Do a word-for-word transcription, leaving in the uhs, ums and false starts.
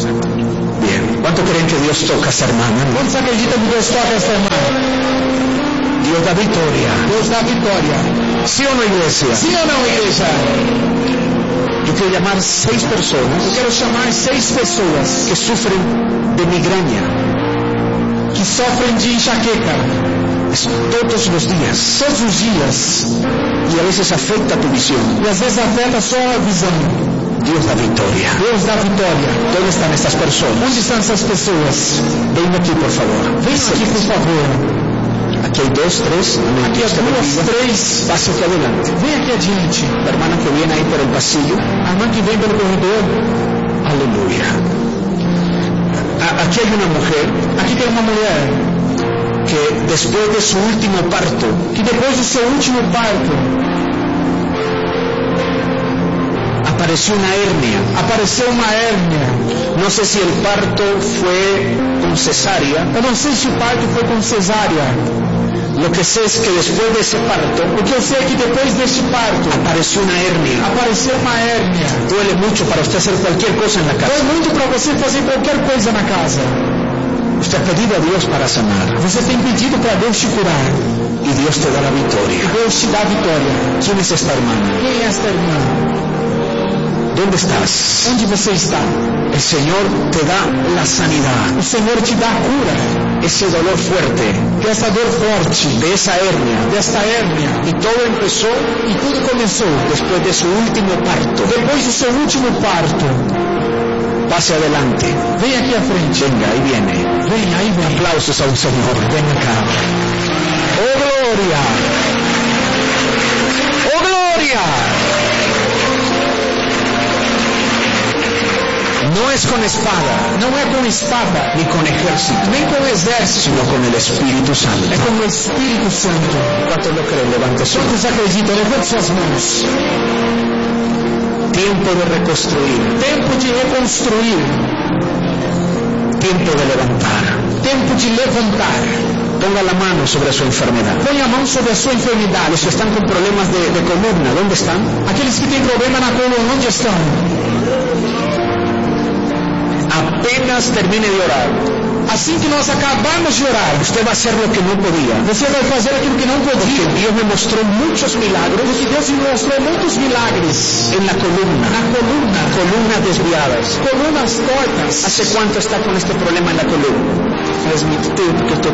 Bien. ¿Cuánto creen que Dios toca a esta hermana? Quantos acreditam que Deus toca esta irmã? Dios da victoria. Deus dá vitória. ¿Sí o no, iglesia? Sim ou não, igreja? Yo quiero llamar seis Eu personas quero chamar seis pessoas que sufren de migraña. que sofrem de enxaqueca Es todos los días. todos os dias Y a veces afecta tu visión. e às vezes afeta só a visão. Dios da victoria. Deus dá vitória. ¿Dónde están estas personas? Onde estão essas pessoas? Ven aquí, por favor. Venham aqui, por favor. Aquí hay dos, tres. Amén. Aqui Dios há te duas, bendiga. três. Pase aquí adelante. Vem aqui adiante. La hermana que viene ahí por el pasillo. A irmã que vem pelo corredor. Aleluya. A- Aquí hay una mujer Aqui tem uma mulher que después de su último parto que depois do seu último parto apareció una hernia. apareceu uma hérnia. No sé si el parto fue con cesárea. Eu não sei se o parto foi com cesárea. Lo que sé es que después de ese parto O que eu sei é que depois deste parto apareció una hernia. apareceu uma hérnia. Duele mucho para usted hacer cualquier cosa en la Dói casa. muito para você fazer qualquer coisa na casa. Usted ha pedido a Dios para sanar Você tem pedido para Deus te curar. y Dios te da la E victoria. Deus te dá a vitória. ¿Quién es esta hermana? Quem é esta irmã? ¿Dónde estás? Onde você está? El Señor te da la sanidad. O Senhor te dá a cura. Ese dolor fuerte Dessa dor forte. de esa hernia. Desta hérnia. Y todo empezó E tudo começou después de su último parto. depois do seu último parto. Pase adelante. Vem aqui à frente. Venga, ahí viene. Vem, aí vem. Aplausos a un Señor. Ven acá. ¡Oh, gloria! ¡Oh, gloria! No es con espada, Não é com espada, ni con ejército, nem com exército. sino con el Espíritu Santo. É com o Espírito Santo. ¿Cuántos lo creen? Levante su mano. Quantos acreditam? Levante suas mãos. Tiempo de reconstruir, Tempo de reconstruir. tiempo de levantar. Tempo de levantar. Ponga la mano sobre su enfermedad. Põe a mão sobre a sua enfermidade. Los que están con problemas de, de columna, ¿dónde están? Aqueles que têm problema na coluna, onde estão? Apenas termine de orar, Assim que nós acabarmos de orar, usted va a hacer lo que no podía. você vai fazer aquilo que não Porque podia. Dios me mostró muchos milagros Porque Deus me mostrou muitos milagres en la columna, na coluna, columnas desviadas. colunas tortas. ¿Hace cuánto está con este problema en la columna? Transmite, porque esto